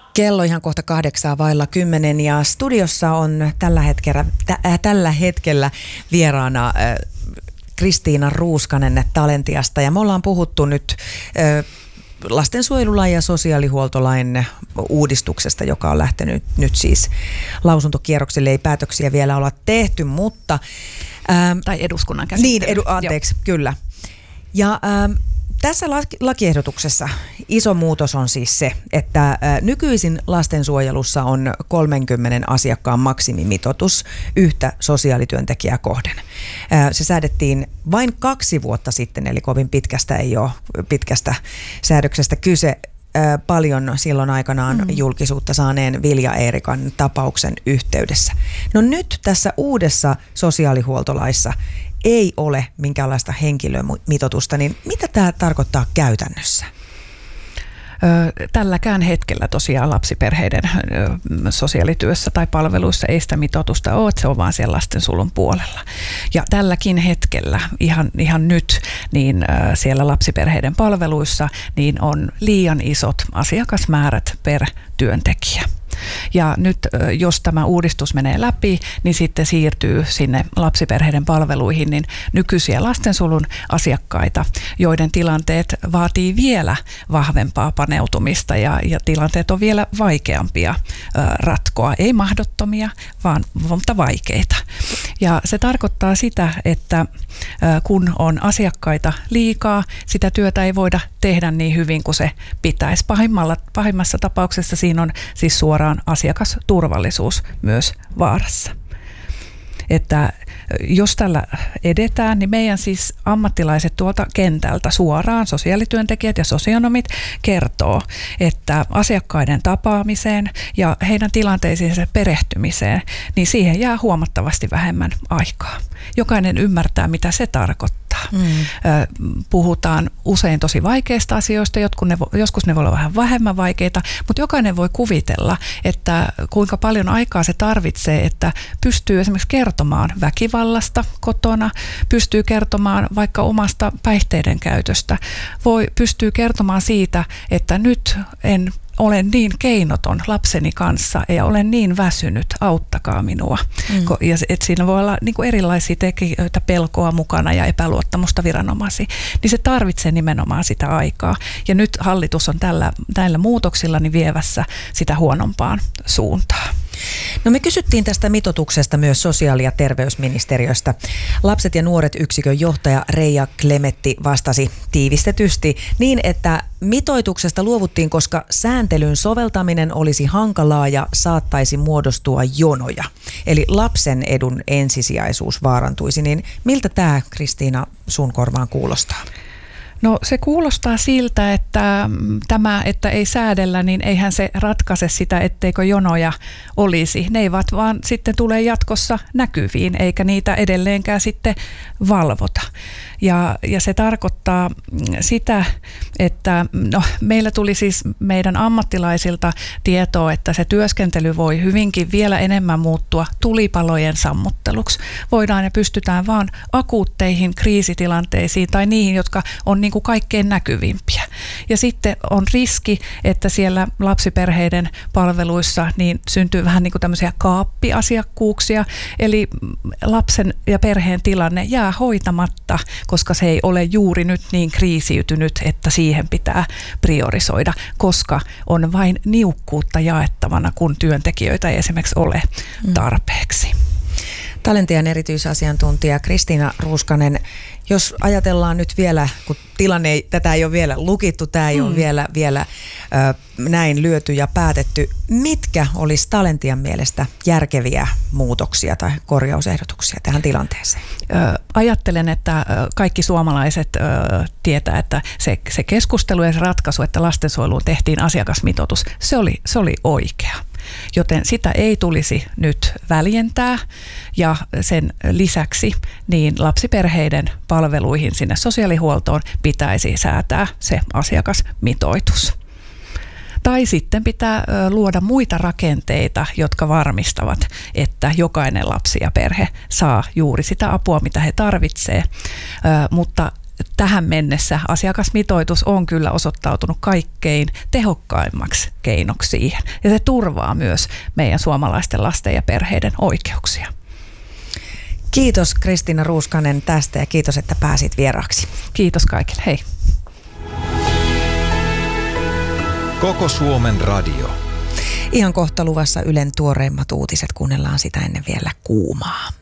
Kello ihan kohta 8:10 ja studiossa on tällä hetkellä vieraana Kristiina Ruuskanen Talentiasta ja me ollaan puhuttu nyt lastensuojelulain ja sosiaalihuoltolain uudistuksesta, joka on lähtenyt nyt siis lausuntokierrokselle. Ei päätöksiä vielä olla tehty, mutta tai eduskunnan käsittely. Niin, kyllä. Ja tässä lakiehdotuksessa iso muutos on siis se, että nykyisin lastensuojelussa on 30 asiakkaan maksimimitoitus yhtä sosiaalityöntekijää kohden. Se säädettiin vain 2 vuotta sitten, eli kovin pitkästä ei ole pitkästä säädöksestä kyse. Paljon silloin aikanaan julkisuutta saaneen Vilja Eerikan tapauksen yhteydessä. No nyt tässä uudessa sosiaalihuoltolaissa ei ole minkäänlaista henkilömitoitusta, niin mitä tämä tarkoittaa käytännössä? Tälläkään hetkellä tosiaan lapsiperheiden sosiaalityössä tai palveluissa ei sitä mitoitusta ole, että se on vaan siellä lastensuojelun puolella. Ja tälläkin hetkellä, ihan nyt, niin siellä lapsiperheiden palveluissa niin on liian isot asiakasmäärät per työntekijä. Ja nyt jos tämä uudistus menee läpi, niin sitten siirtyy sinne lapsiperheiden palveluihin niin nykyisiä lastensuojelun asiakkaita, joiden tilanteet vaatii vielä vahvempaa paneutumista ja tilanteet on vielä vaikeampia ratkoa. Ei mahdottomia, mutta vaikeita. Ja se tarkoittaa sitä, että kun on asiakkaita liikaa, sitä työtä ei voida tehdä niin hyvin kuin se pitäisi. Pahimmassa tapauksessa siinä on siis suoraan asiakasturvallisuus myös vaarassa. Että jos tällä edetään, niin meidän siis ammattilaiset tuolta kentältä suoraan, sosiaalityöntekijät ja sosionomit, kertoo, että asiakkaiden tapaamiseen ja heidän tilanteisiinsa perehtymiseen, niin siihen jää huomattavasti vähemmän aikaa. Jokainen ymmärtää, mitä se tarkoittaa. Puhutaan usein tosi vaikeista asioista, joskus ne voi olla vähän vähemmän vaikeita, mutta jokainen voi kuvitella, että kuinka paljon aikaa se tarvitsee, että pystyy esimerkiksi kertomaan väkivallasta kotona, pystyy kertomaan vaikka omasta päihteiden käytöstä, pystyy kertomaan siitä, että nyt olen niin keinoton lapseni kanssa ja olen niin väsynyt, auttakaa minua. Ja siinä voi olla niin kuin erilaisia tekijöitä, pelkoa mukana ja epäluottamusta viranomaisiin. Niin se tarvitsee nimenomaan sitä aikaa. Ja nyt hallitus on näillä muutoksilla niin vievässä sitä huonompaan suuntaan. No me kysyttiin tästä mitoituksesta myös sosiaali- ja terveysministeriöstä. Lapset ja nuoret yksikön johtaja Reija Klemetti vastasi tiivistetysti niin, että mitoituksesta luovuttiin, koska sääntelyn soveltaminen olisi hankalaa ja saattaisi muodostua jonoja. Eli lapsen edun ensisijaisuus vaarantuisi. Niin miltä tämä, Kristiina, sun korvaan kuulostaa? No se kuulostaa siltä, että että ei säädellä, niin eihän se ratkaise sitä, etteikö jonoja olisi. Ne eivät vaan sitten tulee jatkossa näkyviin, eikä niitä edelleenkään sitten valvota. Ja se tarkoittaa sitä, että meillä tuli siis meidän ammattilaisilta tietoa, että se työskentely voi hyvinkin vielä enemmän muuttua tulipalojen sammutteluksi. Voidaan ja pystytään vaan akuutteihin kriisitilanteisiin tai niihin, jotka on niin kuin kaikkein näkyvimpiä. Ja sitten on riski, että siellä lapsiperheiden palveluissa niin syntyy vähän niin kuin tämmöisiä kaappiasiakkuuksia, eli lapsen ja perheen tilanne jää hoitamatta, koska se ei ole juuri nyt niin kriisiytynyt, että siihen pitää priorisoida, koska on vain niukkuutta jaettavana, kun työntekijöitä ei esimerkiksi ole tarpeeksi. Talentian erityisasiantuntija Kristiina Ruuskanen, jos ajatellaan nyt vielä, kun tätä ei ole vielä lukittu, tämä ei ole vielä näin lyöty ja päätetty, mitkä olisi Talentian mielestä järkeviä muutoksia tai korjausehdotuksia tähän tilanteeseen? Ajattelen, että kaikki suomalaiset tietää, että se keskustelu ja se ratkaisu, että lastensuojeluun tehtiin asiakasmitoitus, se oli oikea. Joten sitä ei tulisi nyt väljentää ja sen lisäksi niin lapsiperheiden palveluihin sinne sosiaalihuoltoon pitäisi säätää se asiakasmitoitus. Tai sitten pitää luoda muita rakenteita, jotka varmistavat, että jokainen lapsi ja perhe saa juuri sitä apua, mitä he tarvitsevat, mutta tähän mennessä asiakasmitoitus on kyllä osoittautunut kaikkein tehokkaimmaksi keinoksi siihen. Ja se turvaa myös meidän suomalaisten lasten ja perheiden oikeuksia. Kiitos Kristiina Ruuskanen tästä ja kiitos, että pääsit vieraaksi. Kiitos kaikille. Hei. Koko Suomen radio. Ihan kohta luvassa Ylen tuoreimmat uutiset, kuunnellaan sitä ennen vielä kuumaa.